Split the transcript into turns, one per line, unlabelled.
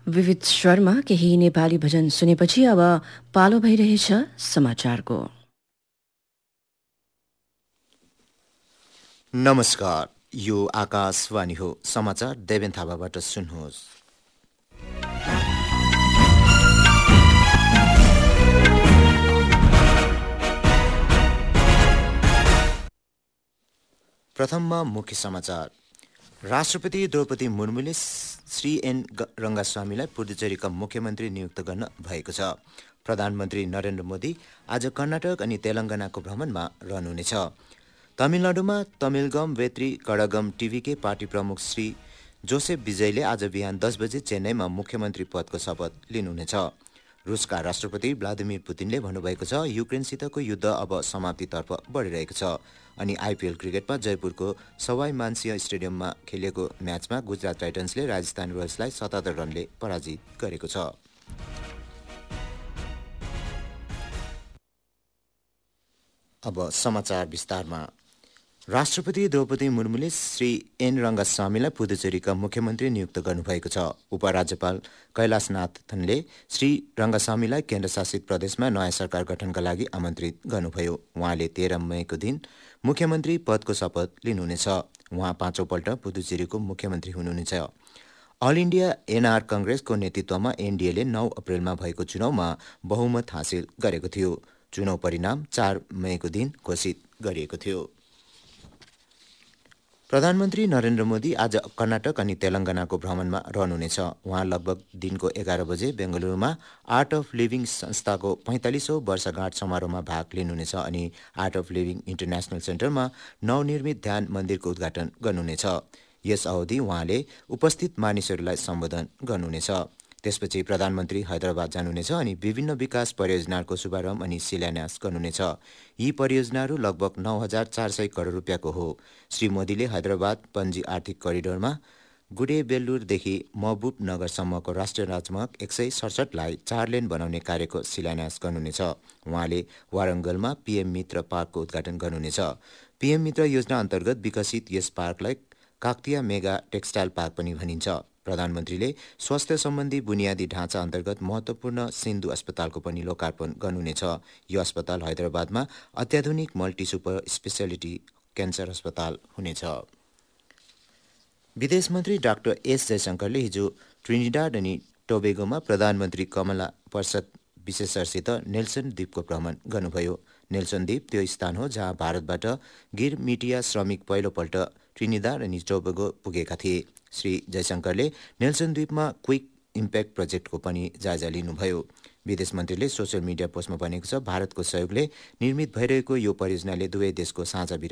विविध स्वरमा केही नेपाली भजन सुनेपछि अब पालो भइरहेछ समाचारको।
नमस्कार, यो आकाशवाणी हो। समाचार देवेन थापाबाट सुन्नुहोस्। प्रथममा मुख्य समाचार। राष्ट्रपति द्रौपदी मुर्मुले श्री एन रङ्गास्वामीलाई पुडुचेरीका मुख्यमन्त्री नियुक्त गर्न भएको छ। प्रधानमन्त्री नरेन्द्र मोदी आज कर्नाटक अनि तेलङ्गानाको भ्रमणमा रहनुहुनेछ। तमिलनाडुमा तमिलगम वेत्री कडगम टिभीके पार्टी प्रमुख श्री जोसेफ विजयले आज बिहान 10 बजे चेन्नईमा मुख्यमन्त्री पदको शपथ लिनुहुनेछ। रुसका राष्ट्रपति भ्लादिमिर पुतिनले भन्नुभएको छ युक्रेनसितको युद्ध अब समाप्तितर्फ बढिरहेको छ। अनि आइपिएल क्रिकेटमा जयपुरको सवाई मानसिंह स्टेडियममा खेलिएको म्याचमा गुजरात टाइटन्सले राजस्थान रोयल्सलाई 77 रनले पराजित गरेको छ। अब समाचार विस्तारमा। राष्ट्रपति द्रौपदी मुर्मुले श्री एन रङ्गास्वामीलाई पुडुचेरीका मुख्यमन्त्री नियुक्त गर्नुभएको छ। उपराज्यपाल कैलाशनाथनले श्री रङ्गास्वामीलाई केन्द्रशासित प्रदेशमा नयाँ सरकार गठनका लागि आमन्त्रित गर्नुभयो। उहाँले 13 मईको दिन मुख्यमन्त्री पदको शपथ लिनुहुनेछ। उहाँ पाँचौं पल्ट पुडुचेरीको मुख्यमन्त्री हुनुहुनेछ। अल इन्डिया एनआर कांग्रेसको नेतृत्वमा एनडीएले 9 अप्रेलमा भएको चुनावमा बहुमत हासिल गरेको थियो। चुनाव परिणाम 4 मईको दिन घोषित गरिएको थियो। प्रधानमन्त्री नरेन्द्र मोदी आज कर्नाटक अनि तेलङ्गानाको भ्रमणमा रहनुहुनेछ। उहाँ लगभग दिनको 11 बजे बेंगलुरुमा आर्ट अफ लिभिङ संस्थाको 45औं वर्षगाँठ समारोहमा भाग लिनुहुनेछ अनि आर्ट अफ लिभिङ इन्टरनेसनल सेन्टरमा नवनिर्मित ध्यान मन्दिरको उद्घाटन गर्नुहुनेछ। यस अवधि उहाँले उपस्थित मानिसहरूलाई सम्बोधन गर्नुहुनेछ। त्यसपछि प्रधानमन्त्री हैदराबाद जानुहुनेछ अनि विभिन्न विकास परियोजनाहरूको शुभारम्भ अनि शिलान्यास गर्नुहुनेछ। यी परियोजनाहरू लगभग 9400 करोड रुपियाँको हो। श्री मोदीले हैदराबाद पन्जी आर्थिक करिडोरमा गुडेबेल्लुरदेखि महबुब नगरसम्मको राष्ट्रिय राजमार्ग 167 लाई 4 लेन बनाउने कार्यको शिलान्यास गर्नुहुनेछ। उहाँले वारङ्गलमा पीएम मित्र पार्कको उद्घाटन गर्नुहुनेछ। पीएम मित्र योजना अन्तर्गत विकसित यस पार्कलाई काकतिया मेगा टेक्सटाइल पार्क पनि भनिन्छ। प्रधानमन्त्रीले स्वास्थ्य सम्बन्धी बुनियादी ढाँचा अन्तर्गत महत्त्वपूर्ण सिन्धु अस्पतालको पनि लोकार्पण गर्नुहुनेछ। यो अस्पताल हैदराबादमा अत्याधुनिक मल्टी सुपर स्पेसियालिटी क्यान्सर अस्पताल हुनेछ। विदेश मन्त्री डाक्टर एस जयशंकरले हिजो ट्रिनिडाड अनि टोबेगोमा प्रधानमन्त्री कमला परिषद विशेषज्ञसित नेल्सन द्वीपको भ्रमण गर्नुभयो। नेल्सन द्वीप त्यो स्थान हो जहाँ भारतबाट गिरमिटिया श्रमिक पहिलोपल्ट ट्रिनिडाड अनि टोबेगो पुगेका थिए। श्री जयशंकरले नेल्सन द्वीपमा क्विक इम्प्याक्ट प्रोजेक्टको पनि जायजा लिनुभयो। विदेश मन्त्रीले सोसियल मिडिया पोस्टमा भनेको छ भारतको सहयोगले निर्मित भइरहेको यो परियोजनाले दुवै देशको साझा